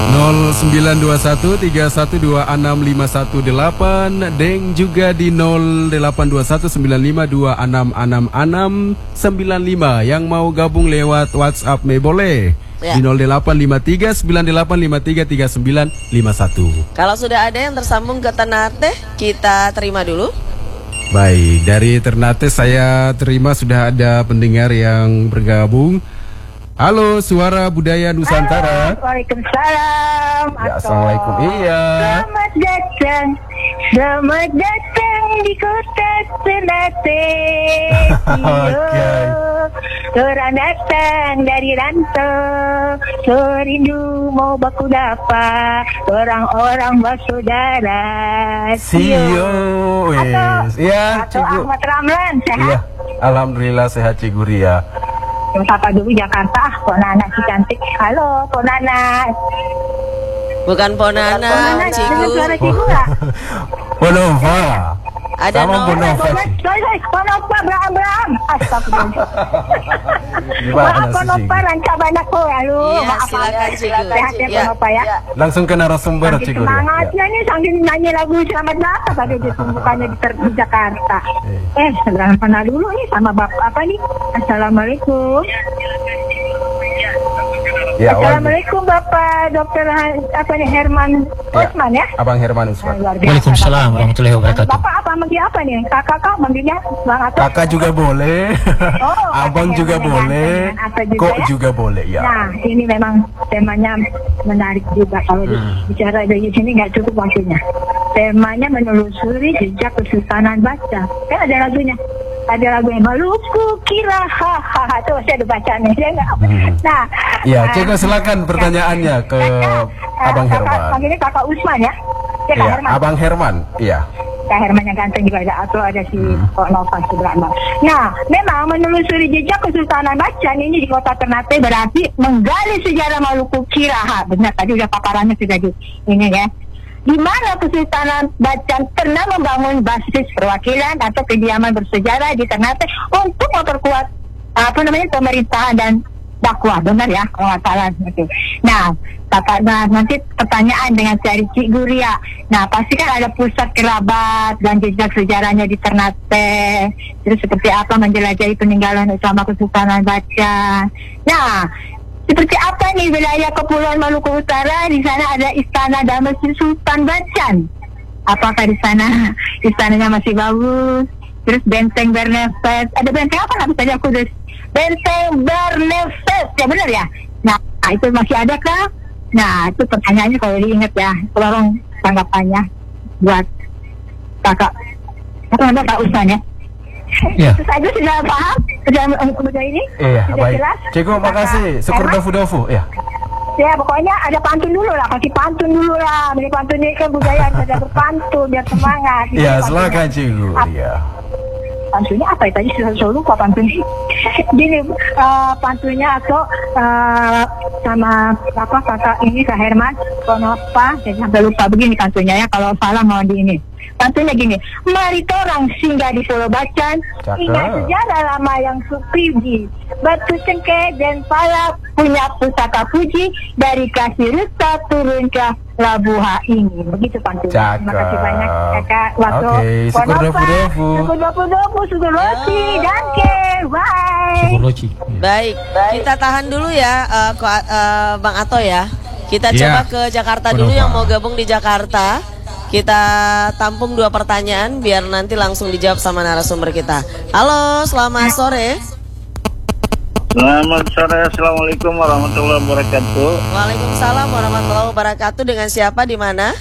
0921312658 dan juga di 082195266695. Yang mau gabung lewat WhatsApp boleh Ya. di 085398533951. Kalau sudah ada yang tersambung ke Ternate, kita terima dulu. Baik, dari Ternate saya terima sudah ada pendengar yang bergabung. Halo, Suara Budaya Nusantara. Halo, waalaikumsalam. Ya, assalamualaikum. Iya. Selamat datang di kota Ternate. Okay. Orang datang dari rantau, serindu mau baku dapa, orang-orang bersaudara. Sio, wes. Iya, Atau Cikgu. Ahmad Ramlan, sehat? Iya, alhamdulillah sehat Cikgu Ria. Sapa dulu Jakarta, Pok Nana si cantik. Halo, Pok Nana. Bukan Ponana, Dengar Cikgu. suara Cikgu nggak? Bonova. Ada Sama Nora. Bonova. Sorry, Ponova Abraham. Astagfirullah. Gimana Maaf Ponova, Cikgu? rancak banyak kok. Halo, Iya, maaf. silakan, Cikgu. Sehat ya Ya. Ponova ya. Langsung ke narasumber Saking Cikgu Ria. semangatnya nih sambil nyanyi lagu Selamat Datang pada bukannya di Jakarta. Selamat kenal dulu nih sama Bapak apa nih? Assalamualaikum. Ya, Assalamualaikum Bapak Dr. Herman Osman ya. Abang Herman Usman. Luar biasa, Waalaikumsalam Bapak. warahmatullahi wabarakatuh. Bapak apa manggil apa nih? Kakak manggilnya Bang Ato? Kakak juga boleh. Oh, Abang kakak juga Herman boleh. dengan Ato juga Kok ya? juga boleh ya. Nah, ini memang temanya menarik juga kalau bicara dari sini nggak cukup waktunya. Temanya menelusuri jejak kesultanan baca. Kan ada lagunya. Ada lagunya Maluku kira hahaha tuh saya ada bacanya ya nggak? Nah, Ya, Cikgu silakan pertanyaannya ke Abang Herman. Panggilnya Kakak Usman ya? Ya Kak Iya, Herman. Abang Herman. Iya. Kak Herman yang ganteng juga ada atau ada si Kok Nova Subrahman. Nah, memang menelusuri jejak Kesultanan Bacan ini di kota Ternate berarti menggali sejarah Maluku Kiraha. Benar tadi udah paparannya sudah di ini ya. Di mana Kesultanan Bacan pernah membangun basis perwakilan atau kediaman bersejarah di Ternate untuk memperkuat pemerintahan dan dakwah, benar ya kalau nggak salah gitu. Nah, nanti pertanyaan dengan cari Cikgu Ria. Nah, pasti kan ada pusat kerabat dan jejak sejarahnya di Ternate. Terus seperti apa menjelajahi peninggalan utama Kesultanan Bacan. Nah, seperti apa nih wilayah Kepulauan Maluku Utara? Di sana ada istana dan Masjid Sultan Bacan. Apakah di sana istananya masih bagus? Terus benteng Bernefes. Ada benteng apa nggak tadi aku tulis? Benteng Bernefes, ya benar ya? Nah, itu masih ada kah? Nah, itu pertanyaannya kalau diingat ya. Tolong tanggapannya buat kakak. Kak Usman ya. Ya. Itu saja sudah paham? Sudah ini? Iya, Sudah baik. jelas? Cikgu makasih. Syukur Herman? dofu-dofu. Ya. Ya pokoknya ada pantun dulu lah, kasih pantun dulu lah. Beli pantun ini kan budaya ada berpantun biar semangat. Iya, silakan Cikgu. Iya. Pantunnya apa ya tadi sudah lupa pantunnya. Gini pantunnya atau sama apa kakak ini Kak Herman, Konova, jadi sampai lupa begini pantunnya ya kalau salah mau di ini. Pantunnya gini, mari torang singgah di Pulau Bacan, ingat sejarah lama yang supriji. Batu cengkeh dan pala punya pusaka puji dari kasih rusa turun ke Labuha ini. Begitu pantunnya. Terima kasih banyak kakak. Oke, syukur dofu-dofu. Syukur dofu-dofu, syukur Roci, danke, bye. Loci. Baik, kita tahan dulu ya Bang Ato ya. Kita Ya. coba ke Jakarta dulu yang mau gabung di Jakarta. Kita tampung 2 pertanyaan biar nanti langsung dijawab sama narasumber kita. Halo, selamat sore. Selamat sore, Assalamualaikum warahmatullahi wabarakatuh. Waalaikumsalam warahmatullahi wabarakatuh. Dengan siapa di mana?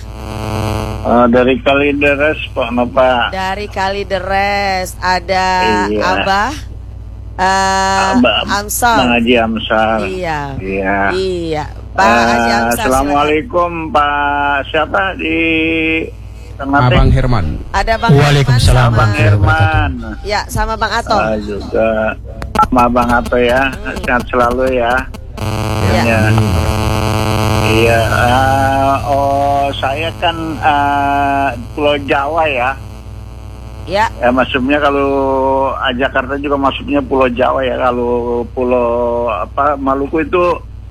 Dari Kalideres, Pak Nova. Dari Kalideres. Ada Iya. Abah Amsal. Bang Haji Amsal. Iya. Iya. Iya. Pak Haji Amsal. Assalamualaikum Pak siapa di Ternate? Abang Herman. Ada Bang Waalaikumsalam, Herman Bang sama, Herman. ya sama Bang Ato. Juga sama Bang Ato ya. Sehat selalu ya. Ya. Ya. Iya. Saya kan Pulau Jawa ya. Ya. Ya masuknya kalau Jakarta juga masuknya Pulau Jawa ya. Kalau Pulau Maluku itu